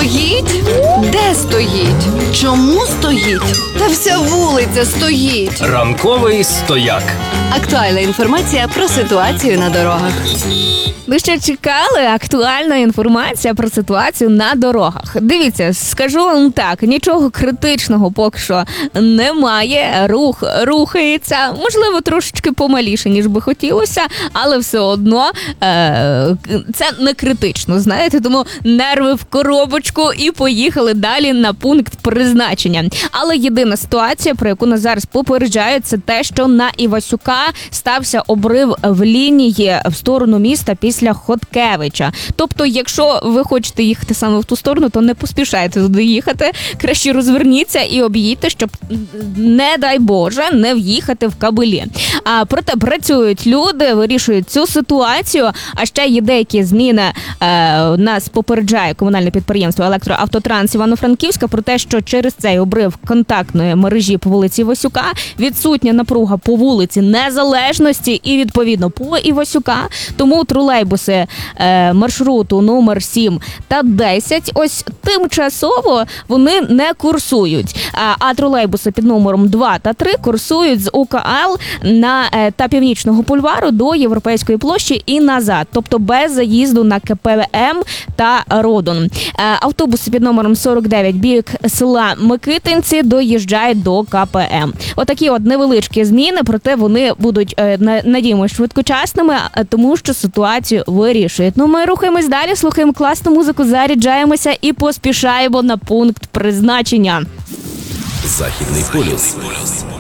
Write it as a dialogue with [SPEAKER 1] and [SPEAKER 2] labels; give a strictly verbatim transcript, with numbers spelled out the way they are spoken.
[SPEAKER 1] Стоїть? Де стоїть? Чому стоїть? Та вся вулиця стоїть.
[SPEAKER 2] Ранковий стояк.
[SPEAKER 1] Актуальна інформація про ситуацію на дорогах.
[SPEAKER 3] Ви ще чекали? Актуальна інформація про ситуацію на дорогах. Дивіться, скажу вам так, нічого критичного поки що немає. Рух рухається, можливо, трошечки помаліше, ніж би хотілося, але все одно е- це не критично, знаєте, тому нерви в коробочку і поїхали далі на пункт призначення. Але єдина ситуація, про яку нас зараз попереджають, це те, що на Івасюка стався обрив в лінії в сторону міста після Хоткевича. Тобто, якщо ви хочете їхати саме в ту сторону, то не поспішайте туди їхати, краще розверніться і об'їдьте, щоб, не дай Боже, не в'їхати в кабелі. А проте працюють люди, вирішують цю ситуацію, а ще є деякі зміни. Е, нас попереджає комунальне підприємство «Електроавтотранс» Івано-Франківська про те, що через цей обрив контактної мережі по вулиці Івасюка відсутня напруга по вулиці Незалежності і, відповідно, по Івасюка. Тому тролейбуси е, маршруту номер сім та десять, ось тимчасово вони не курсують. А, а тролейбуси під номером два та три курсують з УКЛ на е, та Північного бульвару до Європейської площі і назад, тобто без заїзду на КПМ та Родон. Е, автобуси під номером сорок дев'ять бік села Микитинці доїжджають до КПМ. Отакі от невеличкі зміни, проте вони будуть, е, надіємося, швидкочасними, тому що ситуацію вирішують. Ну, ми рухаємось далі, слухаємо класну музику, заряджаємося і поспішаємо на пункт призначення.
[SPEAKER 4] Західний полюс.